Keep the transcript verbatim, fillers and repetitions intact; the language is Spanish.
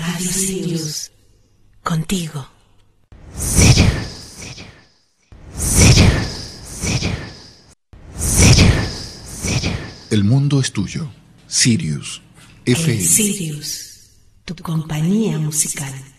Radio Sirius. Contigo. Sirius, Sirius, Sirius, Sirius, Sirius, Sirius. El mundo es tuyo. Sirius F M. Sirius, tu compañía musical.